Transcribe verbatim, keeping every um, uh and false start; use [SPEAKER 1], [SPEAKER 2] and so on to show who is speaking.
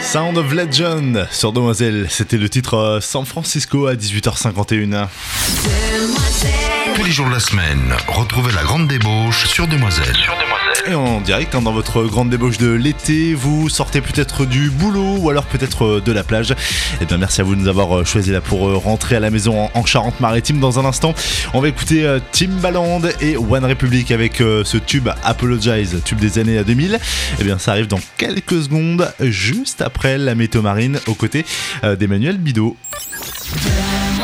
[SPEAKER 1] Sound of Legend sur Demoiselle, c'était le titre euh, San Francisco à dix-huit heures cinquante et un.
[SPEAKER 2] Tous les jours de la semaine, retrouvez la grande débauche sur Demoiselle. Sur Demoiselle.
[SPEAKER 1] Et en direct, hein, dans votre grande débauche de l'été, vous sortez peut-être du boulot ou alors peut-être euh, de la plage. Et bien merci à vous de nous avoir euh, choisi là pour euh, rentrer à la maison en, en Charente-Maritime. Dans un instant, on va écouter euh, Timbaland et One Republic avec euh, ce tube Apologize, tube des années deux mille. Et bien ça arrive dans quelques secondes, juste après la météo marine, aux côtés euh, d'Emmanuel Bidot.